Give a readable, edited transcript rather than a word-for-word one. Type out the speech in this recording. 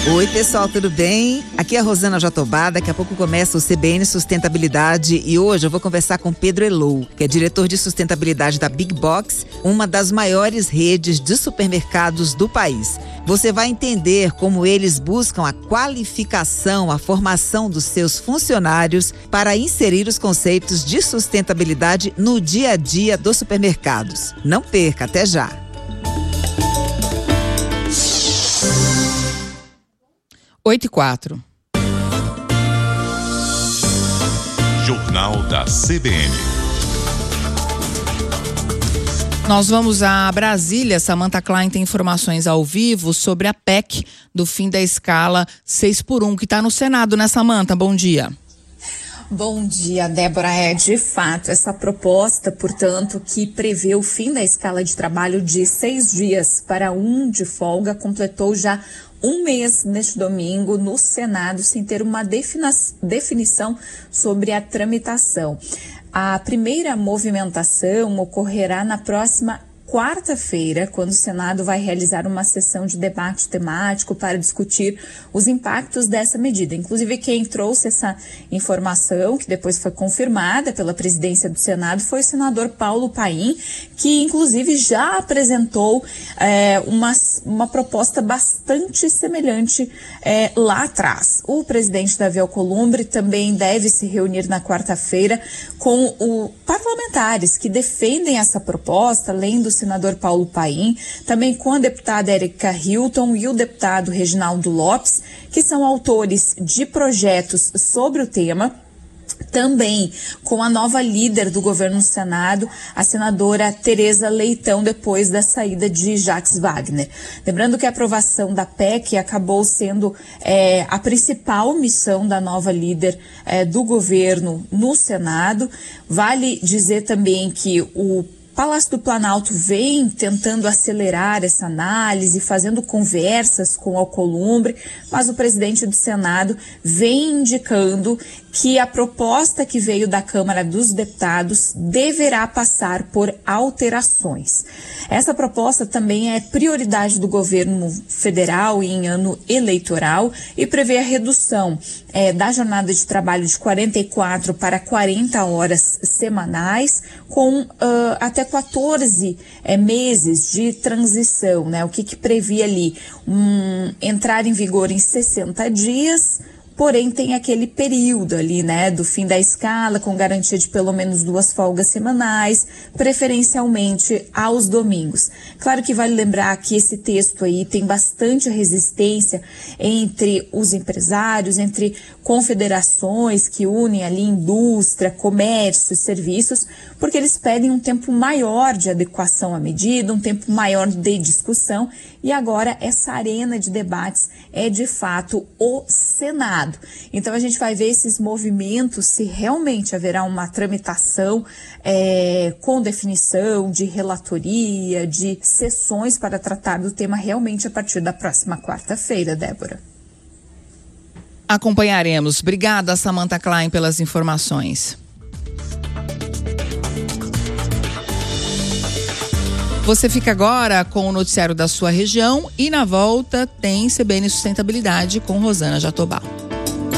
Oi pessoal, tudo bem? Aqui é a Rosana Jatobá, daqui a pouco começa o CBN Sustentabilidade e hoje eu vou conversar com Pedro Elou, que é diretor de sustentabilidade da Big Box, uma das maiores redes de supermercados do país. Você vai entender como eles buscam a qualificação, a formação dos seus funcionários para inserir os conceitos de sustentabilidade no dia a dia dos supermercados. Não perca, até já! 8h04. Jornal da CBN. Nós vamos a Brasília. Samantha Klein tem informações ao vivo sobre a PEC do fim da escala 6x1, que está no Senado, né, Samantha? Bom dia. Bom dia, Débora. De fato, essa proposta, portanto, que prevê o fim da escala de trabalho de 6 dias para 1 de folga, completou já um mês neste domingo no Senado, sem ter uma definição sobre a tramitação. A primeira movimentação ocorrerá na próxima quarta-feira, quando o Senado vai realizar uma sessão de debate temático para discutir os impactos dessa medida. Inclusive, quem trouxe essa informação, que depois foi confirmada pela presidência do Senado, foi o senador Paulo Paim, que inclusive já apresentou uma proposta bastante semelhante lá atrás. O presidente Davi Alcolumbre também deve se reunir na quarta-feira com parlamentares que defendem essa proposta, além do senador Paulo Paim, também com a deputada Érica Hilton e o deputado Reginaldo Lopes, que são autores de projetos sobre o tema. Também com a nova líder do governo no Senado, a senadora Tereza Leitão, depois da saída de Jacques Wagner. Lembrando que a aprovação da PEC acabou sendo a principal missão da nova líder do governo no Senado. Vale dizer também que o Palácio do Planalto vem tentando acelerar essa análise, fazendo conversas com Alcolumbre, mas o presidente do Senado vem indicando que a proposta que veio da Câmara dos Deputados deverá passar por alterações. Essa proposta também é prioridade do governo federal em ano eleitoral e prevê a redução da jornada de trabalho de 44 para 40 horas semanais, com até 14 meses de transição, né? O que previa ali? Entrar em vigor em 60 dias, porém tem aquele período ali, né, do fim da escala, com garantia de pelo menos 2 folgas semanais, preferencialmente aos domingos. Claro que vale lembrar que esse texto aí tem bastante resistência entre os empresários, entre confederações que unem ali indústria, comércio, serviços, porque eles pedem um tempo maior de adequação à medida, um tempo maior de discussão, e agora essa arena de debates é de fato o Senado. Então a gente vai ver esses movimentos, se realmente haverá uma tramitação com definição de relatoria, de sessões para tratar do tema realmente a partir da próxima quarta-feira, Débora. Acompanharemos. Obrigada, Samantha Klein, pelas informações. Você fica agora com o noticiário da sua região e na volta tem CBN Sustentabilidade com Rosana Jatobá.